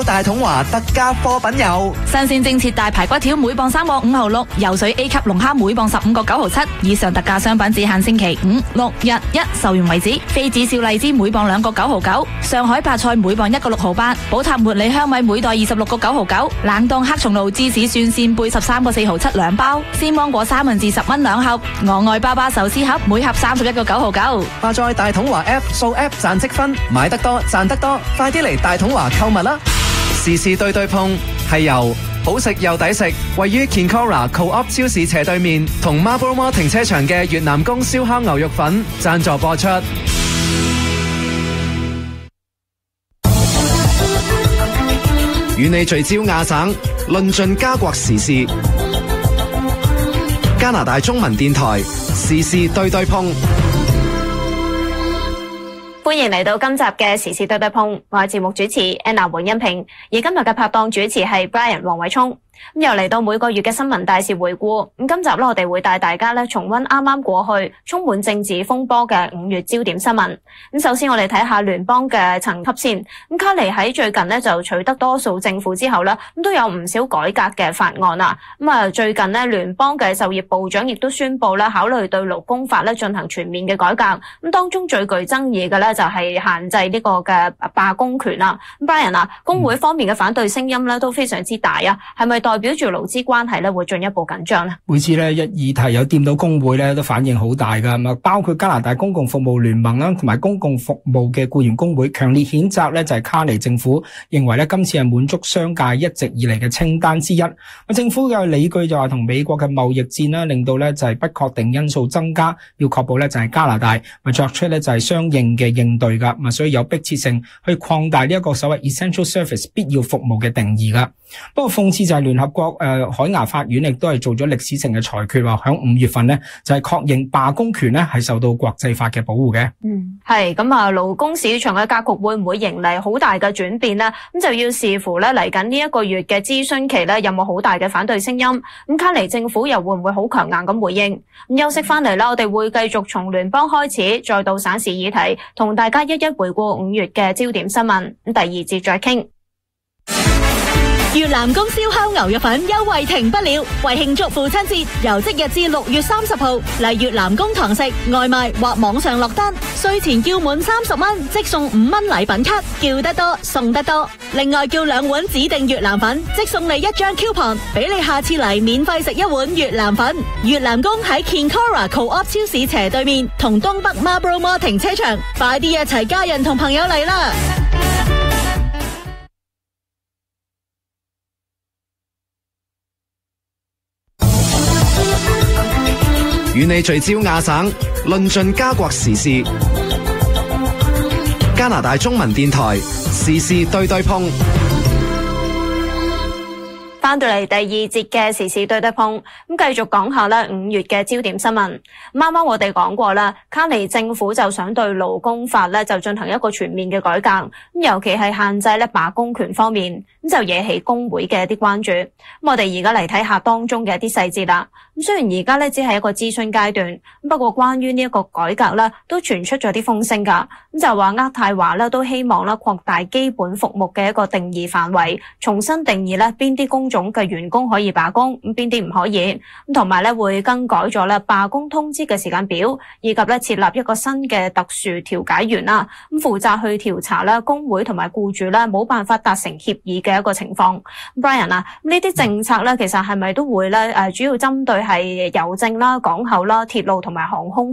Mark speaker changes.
Speaker 1: 大統華特價貨品有
Speaker 2: 新鮮蒸切大排骨條每磅3個5毫6，游水 A 級龍蝦每磅15個9毫7。以上特價商品只限星期5、6、日1售完為止。非紫少荔枝每磅2個9毫9，上海白菜每磅1個6毫8，寶塔茉莉香米每袋26個9毫9，冷凍黑松露芝士蒜扇貝13個4毫7兩包，鮮芒果三文治10蚊2盒，我愛爸爸壽司盒每盒31個9毫9。
Speaker 1: 下載大統華 App 掃 App 賺積分，買得多賺得多，快啲嚟大統華購物啦！時事對對碰係由好食又抵食，位於 Kinkora Co-op 超市斜對面同 Marlborough Mall 停車場嘅越南宮燒烤牛肉粉贊助播出。與你聚焦亞省，論盡加國時事。加拿大中文電台時事對對碰。
Speaker 3: 歡迎嚟到今集嘅時事對對碰，我係節目主持 Anna 黃欣平，而今日嘅拍檔主持係 Brian 黃偉聰。又嚟到每個月嘅新聞大事回顧，今集咧我哋會帶大家重溫啱啱過去充滿政治風波嘅5月焦點新聞。首先我哋睇下聯邦嘅層級先。卡尼喺最近就取得多數政府之後都有唔少改革嘅法案啦。最近聯邦嘅就業部長亦都宣布考慮對勞工法進行全面嘅改革。當中最具爭議嘅就係限制呢個嘅罷工權啦。Brian 啊，工會方面嘅反對聲音都非常之大啊，係咪代表住勞資關係會進一步緊張呢？
Speaker 4: 每次一議題有掂到工會都反應好大噶，包括加拿大公共服務聯盟啦，同埋公共服務嘅僱員工會強烈譴責就係卡尼政府，認為今次係滿足商界一直以嚟嘅清單之一。政府嘅理據就話同美國嘅貿易戰啦，令到就係不確定因素增加，要確保就係加拿大作出就係相應嘅應對噶，所以有迫切性去擴大呢一個所謂 essential service 必要服務嘅定義噶。不過諷刺就係聯合國海牙法院亦都係做咗歷史性嘅裁決，話響5月份就係確認罷工權係受到國際法嘅保護嘅。
Speaker 3: 係咁啊，勞工市場嘅格局會唔會迎嚟好大嘅轉變呢？咁就要視乎嚟緊呢一個月嘅諮詢期有冇好大嘅反對聲音。咁卡尼政府又會唔會好強硬咁回應？休息翻嚟啦，我哋會繼續從聯邦開始，再到省市議題，同大家一一回顧5月嘅焦點新聞。咁第二節再傾。
Speaker 2: 越南宮燒烤牛肉粉優惠停不了，為慶祝父親節，由即日至6月30號嚟越南宮堂食，外賣或網上落單，稅前叫滿30蚊，即送5蚊禮品卡，叫得多送得多。另外叫2碗指定越南粉，即送你1張 coupon， 俾你下次嚟免費食1碗越南粉。越南宮喺 Kinkora Co-op 超市斜對面，同東北 Marlborough Mall 停車場，快啲一齊家人同朋友嚟啦！
Speaker 1: 與你聚焦亞省，論盡加國時事。加拿大中文電台時事對對碰。
Speaker 3: 翻到嚟第二節嘅時事對對碰，咁繼續講下5月嘅焦點新聞。啱啱我哋講過啦，卡尼政府就想對勞工法就進行一個全面嘅改革，咁尤其係限制罷工權方面，咁就惹起工會嘅一啲關注。咁我哋而家嚟睇下當中嘅一啲細節啦。咁雖然而家只係一個諮詢階段，不過關於呢一個改革都傳出咗啲風聲噶。咁就話渥太華都希望擴大基本服務嘅一個定義範圍，重新定義邊啲工種嘅員工可以罷工，咁邊啲唔可以。咁同埋會更改咗罷工通知嘅時間表，以及設立一個新嘅特殊調解員啦，咁負責去調查工會同埋僱主冇辦法達成協議嘅一個情況。Brian 啊，呢啲政策其實係咪都會主要針對係郵政啦、港口啦、鐵路同埋航空